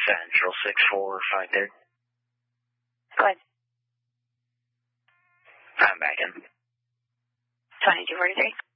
Central 6453. Go ahead. I'm back in. 2243.